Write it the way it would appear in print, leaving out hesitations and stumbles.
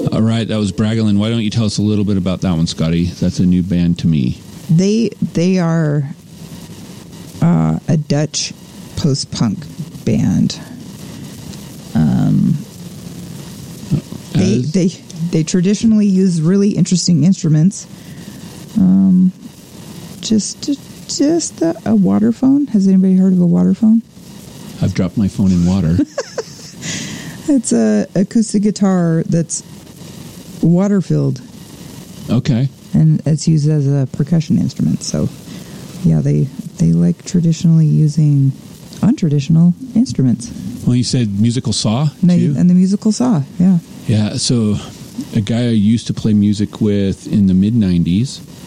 All right, that was Bragolin. Why don't you tell us a little bit about that one, Scotty? That's a new band to me. They are a Dutch post-punk band. They traditionally use really interesting instruments. Just a water phone. Has anybody heard of a water phone? I've dropped my phone in water. It's a acoustic guitar that's water filled. Okay. And it's used as a percussion instrument. So, yeah, they like traditionally using untraditional instruments. Well, you said musical saw, too? And the musical saw, yeah. Yeah, so a guy I used to play music with in the mid-'90s